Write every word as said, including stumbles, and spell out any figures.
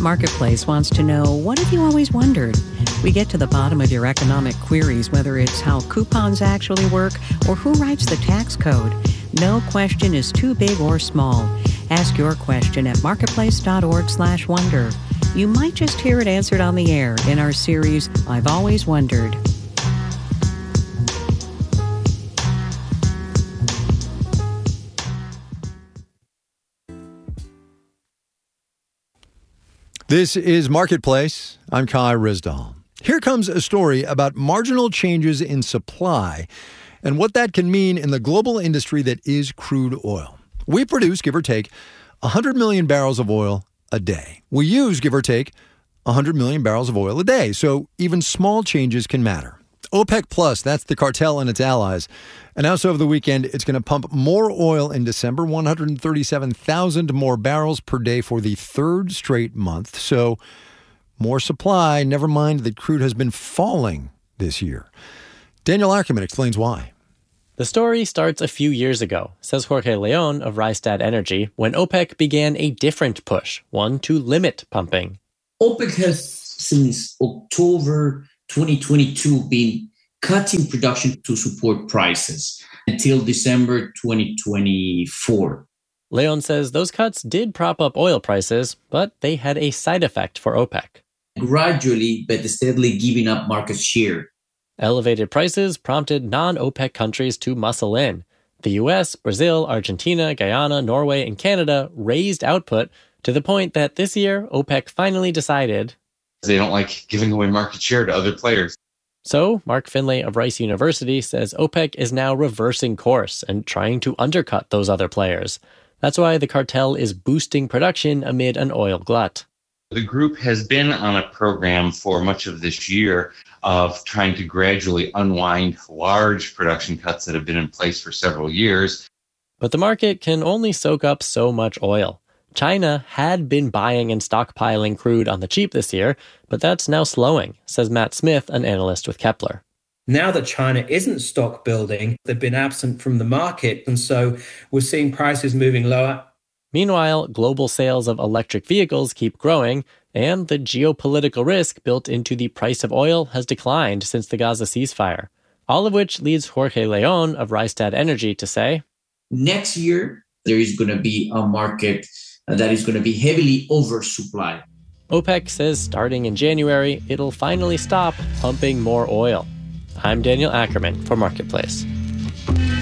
Marketplace wants to know, what have you always wondered? We get to the bottom of your economic queries, whether it's how coupons actually work or who writes the tax code. No question is too big or small. Ask your question at marketplace.org slash wonder. You might just hear it answered on the air in our series, I've Always Wondered. This is Marketplace. I'm Kai Rizdal. Here comes a story about marginal changes in supply and what that can mean in the global industry that is crude oil. We produce, give or take, one hundred million barrels of oil a day. We use, give or take, one hundred million barrels of oil a day, so even small changes can matter. OPEC Plus, that's the cartel and its allies, announced over the weekend it's going to pump more oil in December, one hundred thirty-seven thousand more barrels per day for the third straight month. So more supply, never mind that crude has been falling this year. Daniel Ackerman explains why. The story starts a few years ago, says Jorge Leon of Rystad Energy, when OPEC began a different push, one to limit pumping. OPEC has, since October twenty twenty-two, been cutting production to support prices until December twenty twenty-four. Leon says those cuts did prop up oil prices, but they had a side effect for OPEC. Gradually, but steadily giving up market share. Elevated prices prompted non-OPEC countries to muscle in. The U S, Brazil, Argentina, Guyana, Norway, and Canada raised output to the point that this year, OPEC finally decided they don't like giving away market share to other players. So, Mark Finlay of Rice University says OPEC is now reversing course and trying to undercut those other players. That's why the cartel is boosting production amid an oil glut. The group has been on a program for much of this year of trying to gradually unwind large production cuts that have been in place for several years. But the market can only soak up so much oil. China had been buying and stockpiling crude on the cheap this year, but that's now slowing, says Matt Smith, an analyst with Kepler. Now that China isn't stock building, they've been absent from the market, and so we're seeing prices moving lower. Meanwhile, global sales of electric vehicles keep growing, and the geopolitical risk built into the price of oil has declined since the Gaza ceasefire. All of which leads Jorge Leon of Rystad Energy to say, next year, there is going to be a market that is going to be heavily oversupplied. OPEC says starting in January, it'll finally stop pumping more oil. I'm Daniel Ackerman for Marketplace.